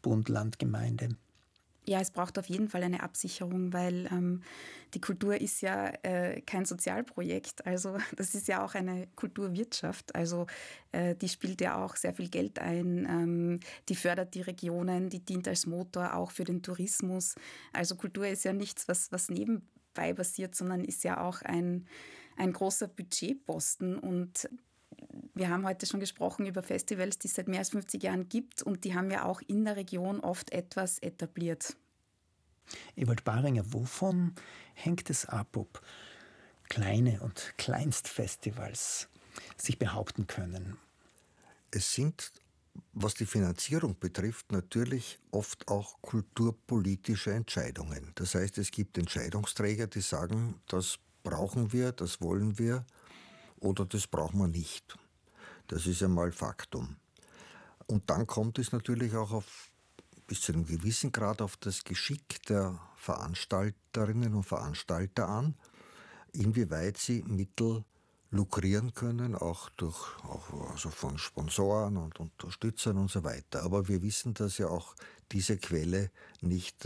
Bund, Land, Gemeinde? Ja, es braucht auf jeden Fall eine Absicherung, weil die Kultur ist ja kein Sozialprojekt. Also das ist ja auch eine Kulturwirtschaft. Also die spielt ja auch sehr viel Geld ein. Die fördert die Regionen, die dient als Motor auch für den Tourismus. Also Kultur ist ja nichts, was nebenbei passiert, sondern ist ja auch ein großer Budgetposten. Und wir haben heute schon gesprochen über Festivals, die es seit mehr als 50 Jahren gibt, und die haben ja auch in der Region oft etwas etabliert. Ewald Baringer, wovon hängt es ab, ob kleine und Kleinstfestivals sich behaupten können? Es sind, was die Finanzierung betrifft, natürlich oft auch kulturpolitische Entscheidungen. Das heißt, es gibt Entscheidungsträger, die sagen, das brauchen wir, das wollen wir, oder das braucht man nicht. Das ist einmal Faktum. Und dann kommt es natürlich auch bis zu einem gewissen Grad auf das Geschick der Veranstalterinnen und Veranstalter an, inwieweit sie Mittel lukrieren können, also von Sponsoren und Unterstützern und so weiter. Aber wir wissen, dass ja auch diese Quelle nicht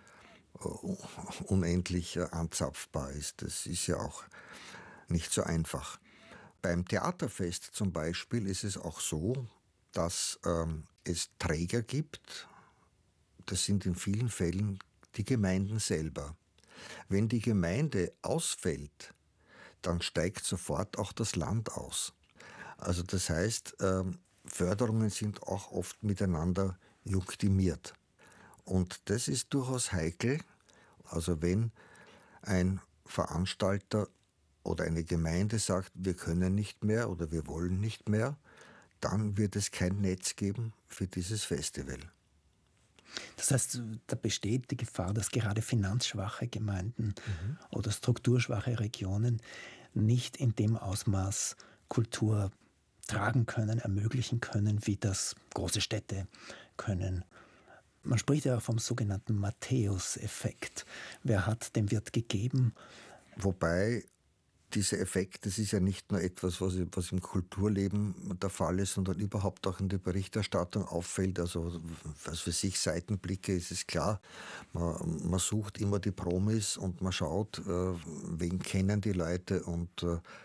unendlich anzapfbar ist. Das ist ja auch nicht so einfach. Beim Theaterfest zum Beispiel ist es auch so, dass es Träger gibt. Das sind in vielen Fällen die Gemeinden selber. Wenn die Gemeinde ausfällt, dann steigt sofort auch das Land aus. Also das heißt, Förderungen sind auch oft miteinander junktimiert. Und das ist durchaus heikel. Also wenn ein Veranstalter oder eine Gemeinde sagt, wir können nicht mehr oder wir wollen nicht mehr, dann wird es kein Netz geben für dieses Festival. Das heißt, da besteht die Gefahr, dass gerade finanzschwache Gemeinden oder strukturschwache Regionen nicht in dem Ausmaß Kultur tragen können, ermöglichen können, wie das große Städte können. Man spricht ja auch vom sogenannten Matthäus-Effekt. Wer hat, dem wird gegeben. Wobei dieser Effekt, das ist ja nicht nur etwas, was im Kulturleben der Fall ist, sondern überhaupt auch in der Berichterstattung auffällt. Also was für sich Seitenblicke ist es klar. Man sucht immer die Promis und man schaut, wen kennen die Leute, und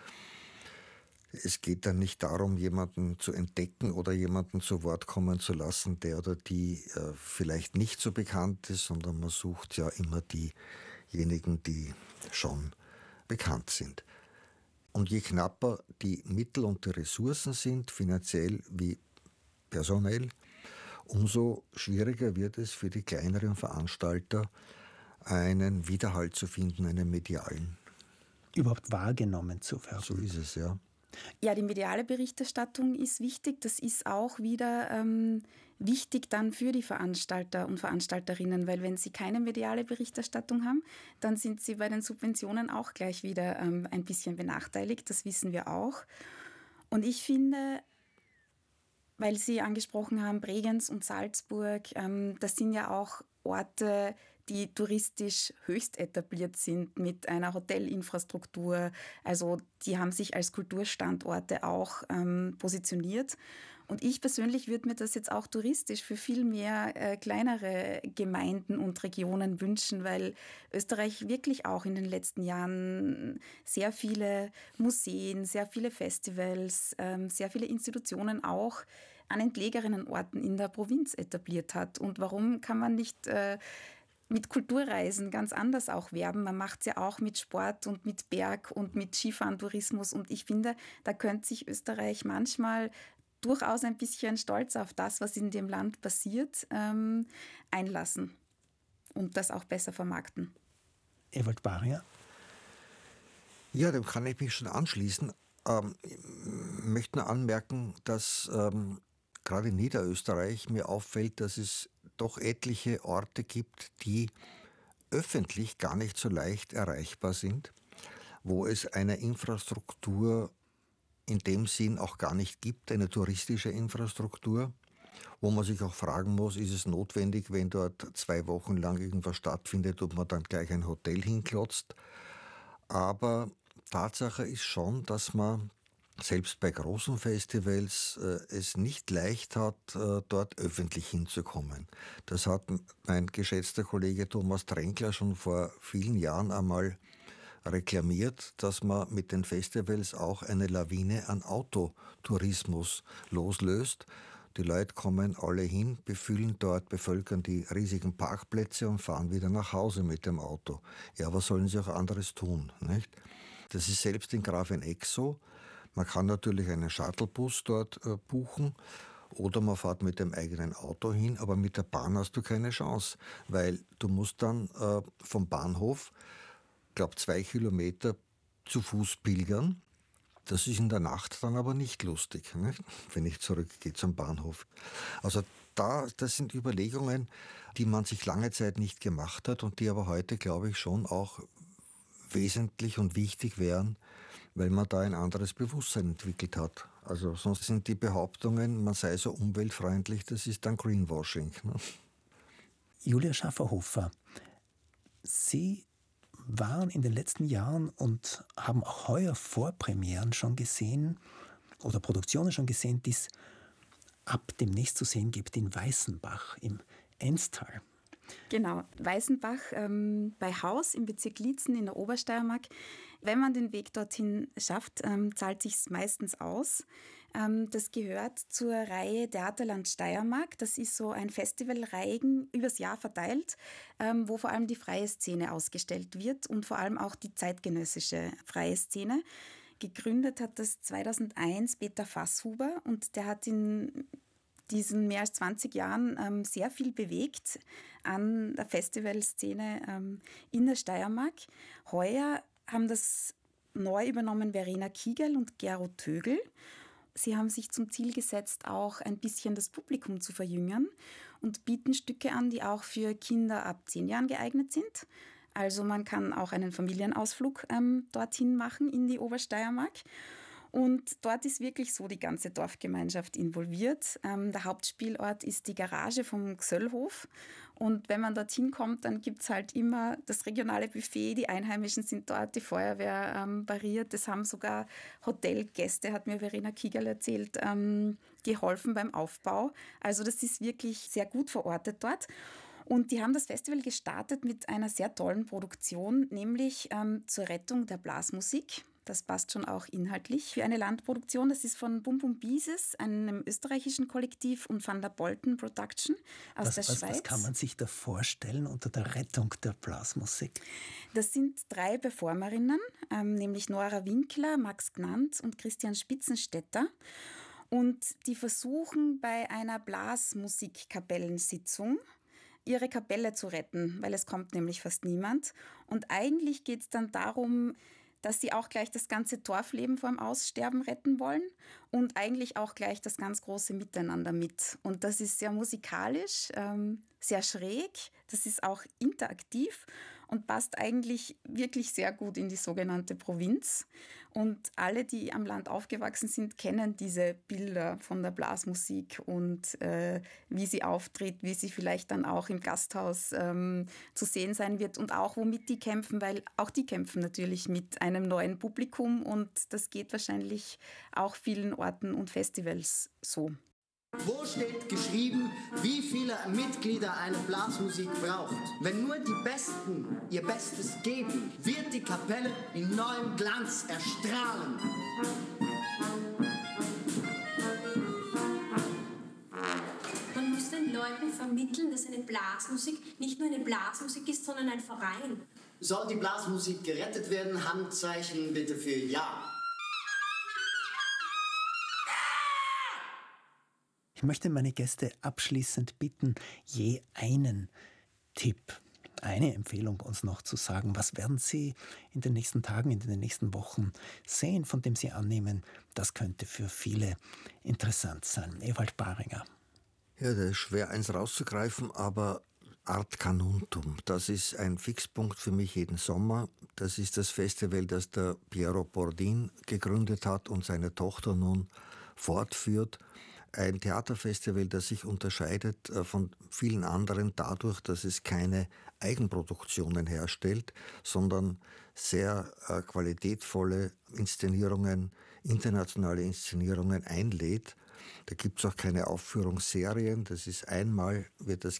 es geht dann nicht darum, jemanden zu entdecken oder jemanden zu Wort kommen zu lassen, der oder die vielleicht nicht so bekannt ist, sondern man sucht ja immer diejenigen, die schon bekannt sind. Und je knapper die Mittel und die Ressourcen sind, finanziell wie personell, umso schwieriger wird es für die kleineren Veranstalter, einen Widerhalt zu finden, einen medialen. Überhaupt wahrgenommen zu werden. So ist es, ja. Ja, die mediale Berichterstattung ist wichtig. Das ist auch wieder wichtig dann für die Veranstalter und Veranstalterinnen, weil wenn sie keine mediale Berichterstattung haben, dann sind sie bei den Subventionen auch gleich wieder ein bisschen benachteiligt. Das wissen wir auch. Und ich finde, weil Sie angesprochen haben, Bregenz und Salzburg, das sind ja auch Orte, die touristisch höchst etabliert sind mit einer Hotelinfrastruktur. Also die haben sich als Kulturstandorte auch positioniert. Und ich persönlich würde mir das jetzt auch touristisch für viel mehr kleinere Gemeinden und Regionen wünschen, weil Österreich wirklich auch in den letzten Jahren sehr viele Museen, sehr viele Festivals, sehr viele Institutionen auch an entlegeneren Orten in der Provinz etabliert hat. Und warum kann man nicht mit Kulturreisen ganz anders auch werben? Man macht es ja auch mit Sport und mit Berg und mit Skifahren-Tourismus. Und ich finde, da könnte sich Österreich manchmal durchaus ein bisschen stolz auf das, was in dem Land passiert, einlassen und das auch besser vermarkten. Ewald Baringer? Ja, dem kann ich mich schon anschließen. Ich möchte nur anmerken, dass gerade in Niederösterreich mir auffällt, dass es doch etliche Orte gibt, die öffentlich gar nicht so leicht erreichbar sind, wo es eine Infrastruktur in dem Sinn auch gar nicht gibt, eine touristische Infrastruktur, wo man sich auch fragen muss, ist es notwendig, wenn dort 2 Wochen lang irgendwas stattfindet, ob man dann gleich ein Hotel hinklotzt. Aber Tatsache ist schon, dass man selbst bei großen Festivals es nicht leicht hat, dort öffentlich hinzukommen. Das hat mein geschätzter Kollege Thomas Tränkler schon vor vielen Jahren einmal reklamiert, dass man mit den Festivals auch eine Lawine an Autotourismus loslöst. Die Leute kommen alle hin, befüllen dort, bevölkern die riesigen Parkplätze und fahren wieder nach Hause mit dem Auto. Ja, was sollen sie auch anderes tun, nicht? Das ist selbst in Grafenegg so. Man kann natürlich einen Shuttlebus dort buchen oder man fährt mit dem eigenen Auto hin, aber mit der Bahn hast du keine Chance, weil du musst dann vom Bahnhof, ich glaube 2 Kilometer zu Fuß pilgern. Das ist in der Nacht dann aber nicht lustig, nicht? Wenn ich zurückgehe zum Bahnhof. Also das sind Überlegungen, die man sich lange Zeit nicht gemacht hat und die aber heute, glaube ich, schon auch wesentlich und wichtig wären, weil man da ein anderes Bewusstsein entwickelt hat. Also sonst sind die Behauptungen, man sei so umweltfreundlich, das ist dann Greenwashing. Ne? Julia Schafferhofer, Sie waren in den letzten Jahren und haben auch heuer Vorpremieren schon gesehen oder Produktionen schon gesehen, die es ab demnächst zu sehen gibt in Weißenbach im Enstal. Genau, Weißenbach bei Haus im Bezirk Liezen in der Obersteiermark. Wenn man den Weg dorthin schafft, zahlt sich meistens aus. Das gehört zur Reihe Theaterland Steiermark. Das ist so ein Festivalreigen übers Jahr verteilt, wo vor allem die freie Szene ausgestellt wird und vor allem auch die zeitgenössische freie Szene. Gegründet hat das 2001 Peter Fasshuber und der hat in diesen mehr als 20 Jahren sehr viel bewegt an der Festivalszene in der Steiermark. Heuer haben das neu übernommen Verena Kiegel und Gero Tögel. Sie haben sich zum Ziel gesetzt, auch ein bisschen das Publikum zu verjüngern und bieten Stücke an, die auch für Kinder ab 10 Jahren geeignet sind. Also man kann auch einen Familienausflug dorthin machen in die Obersteiermark. Und dort ist wirklich so die ganze Dorfgemeinschaft involviert. Der Hauptspielort ist die Garage vom Gsöllhof. Und wenn man dorthin kommt, dann gibt es halt immer das regionale Buffet. Die Einheimischen sind dort, die Feuerwehr pariert. Es haben sogar Hotelgäste, hat mir Verena Kiegel erzählt, geholfen beim Aufbau. Also das ist wirklich sehr gut verortet dort. Und die haben das Festival gestartet mit einer sehr tollen Produktion, nämlich zur Rettung der Blasmusik. Das passt schon auch inhaltlich für eine Landproduktion. Das ist von Bum Bum Bieses, einem österreichischen Kollektiv, und Van der Bolten Production aus der Schweiz. Was kann man sich da vorstellen unter der Rettung der Blasmusik? Das sind 3 Performerinnen, nämlich Nora Winkler, Max Gnant und Christian Spitzenstetter. Und die versuchen bei einer Blasmusikkapellensitzung ihre Kapelle zu retten, weil es kommt nämlich fast niemand. Und eigentlich geht es dann darum, dass sie auch gleich das ganze Dorfleben vor dem Aussterben retten wollen und eigentlich auch gleich das ganz große Miteinander mit. Und das ist sehr musikalisch, sehr schräg, das ist auch interaktiv und passt eigentlich wirklich sehr gut in die sogenannte Provinz. Und alle, die am Land aufgewachsen sind, kennen diese Bilder von der Blasmusik und wie sie auftritt, wie sie vielleicht dann auch im Gasthaus zu sehen sein wird und auch womit die kämpfen, weil auch die kämpfen natürlich mit einem neuen Publikum und das geht wahrscheinlich auch vielen Orten und Festivals so. Wo steht geschrieben, wie viele Mitglieder eine Blasmusik braucht? Wenn nur die Besten ihr Bestes geben, wird die Kapelle in neuem Glanz erstrahlen. Man muss den Leuten vermitteln, dass eine Blasmusik nicht nur eine Blasmusik ist, sondern ein Verein. Soll die Blasmusik gerettet werden? Handzeichen bitte für Ja. Ich möchte meine Gäste abschließend bitten, je einen Tipp, eine Empfehlung uns noch zu sagen. Was werden Sie in den nächsten Tagen, in den nächsten Wochen sehen, von dem Sie annehmen, das könnte für viele interessant sein? Ewald Baringer. Ja, das ist schwer, eins rauszugreifen, aber Art Canuntum, das ist ein Fixpunkt für mich jeden Sommer. Das ist das Festival, das der Piero Bordin gegründet hat und seine Tochter nun fortführt. Ein Theaterfestival, das sich unterscheidet von vielen anderen dadurch, dass es keine Eigenproduktionen herstellt, sondern sehr qualitätvolle Inszenierungen internationale Inszenierungen einlädt. Da gibt es auch keine Aufführungsserien. Das ist einmal, wird das